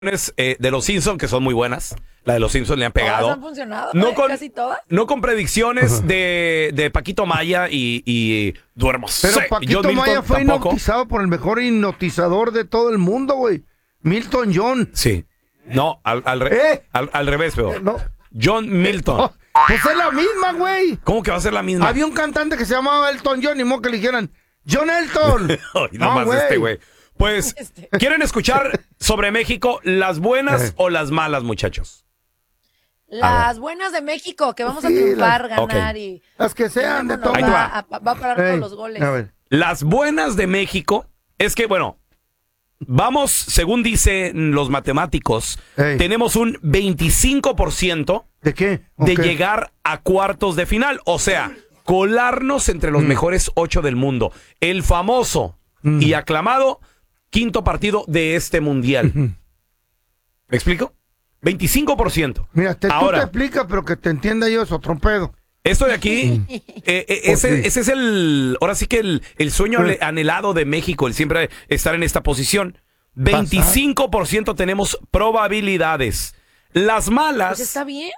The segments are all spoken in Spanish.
De los Simpsons, que son muy buenas. La de los Simpsons le han pegado. ¿Todas han funcionado? ¿Casi todas? No con predicciones de Paquito Maya y duermo. Pero Paquito Maya fue hipnotizado por el mejor hipnotizador de todo el mundo, güey. Milton John. Sí. No, al revés, pero. No. John Milton. Pues es la misma, güey. ¿Cómo que va a ser la misma? Había un cantante que se llamaba Elton John, y mo que le dijeran John Elton. No, güey. Pues, ¿quieren escuchar sobre México las buenas o las malas, muchachos? Las buenas de México, que vamos a triunfar, ganar y... Las que sean de todo. Va a parar todos los goles. A ver. Las buenas de México es que, bueno, vamos, según dicen los matemáticos, tenemos un 25% ¿de qué? De llegar a cuartos de final. O sea, colarnos entre los mejores 8 del mundo. El famoso y aclamado quinto partido de este mundial. ¿Me explico? 25%. Mira, tú te explicas, pero que te entienda yo es otro pedo. Esto de aquí, ese es ahora sí que el sueño anhelado de México, el siempre estar en esta posición. 25% tenemos probabilidades. Las malas... Pues está bien.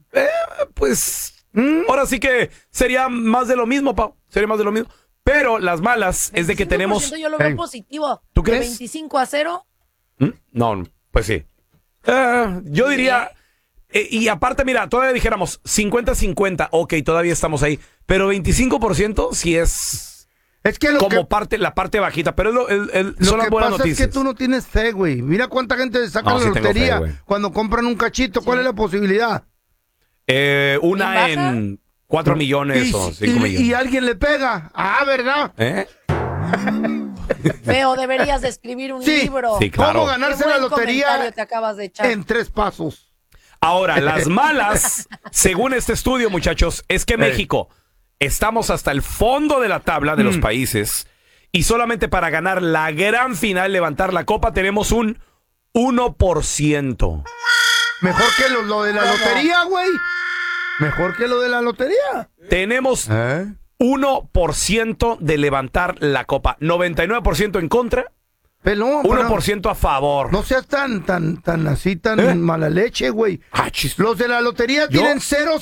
Ahora sí que sería más de lo mismo, Pau. Sería más de lo mismo. Pero las malas es de que tenemos... Yo lo veo positivo. ¿Tú crees? 25-0. No, pues sí. Yo diría... y aparte, mira, todavía dijéramos 50-50. Ok, todavía estamos ahí. Pero 25% sí es... Es que como la parte bajita. Pero son las buenas noticias. Lo que pasa es que tú no tienes fe, güey. Mira cuánta gente saca la lotería cuando compran un cachito. ¿Cuál es la posibilidad? Una en 4 millones o 5 millones. Y alguien le pega. Ah, ¿verdad? Feo, deberías de escribir un libro. Sí, claro. ¿Cómo ganarse la lotería te acabas de echar. en 3 pasos? Ahora, las malas, según este estudio, muchachos, es que México estamos hasta el fondo de la tabla de los países y solamente para ganar la gran final, levantar la copa, tenemos un 1%. Mejor que lo de la lotería, güey. Mejor que lo de la lotería. Tenemos 1% de levantar la copa. 99% en contra. Pelón, 1% a favor. No seas tan mala leche, güey. Los de la lotería tienen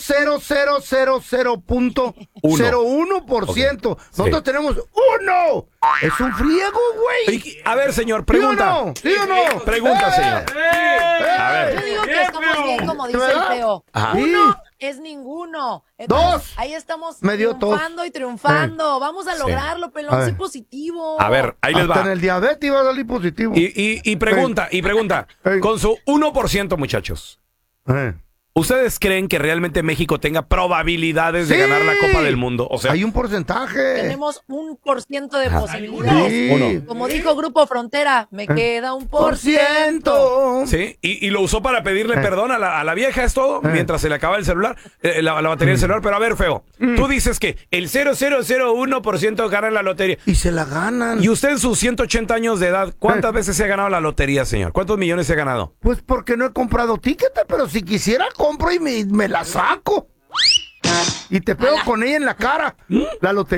0.0000.01%. Nosotros tenemos 1. Es un friego, güey. A ver, señor, pregunta. ¿Sí o no? Pregunta, señor. A ver. Yo digo que estamos bien, como dice el feo. 1 es ninguno. Entonces, 2. Ahí estamos triunfando y triunfando. Vamos a lograrlo, pelón. Sé positivo. A ver, ahí les va. Hasta en el diabetes va a salir positivo. Y pregunta. Con su 1%, muchachos. ¿Ustedes creen que realmente México tenga probabilidades de ganar la Copa del Mundo? O sea, hay un porcentaje. Tenemos 1% de posibilidades. Como dijo Grupo Frontera, me queda 1%. Sí, y lo usó para pedirle perdón a la vieja, es todo, mientras se le acaba el celular, la batería del celular. Pero a ver, feo, tú dices que el 0.001% gana la lotería. Y se la ganan. Y usted en sus 180 años de edad, ¿cuántas veces se ha ganado la lotería, señor? ¿Cuántos millones se ha ganado? Pues porque no he comprado ticket, pero si quisiera compro y me la saco. Y te pego con ella en la cara. La lotería.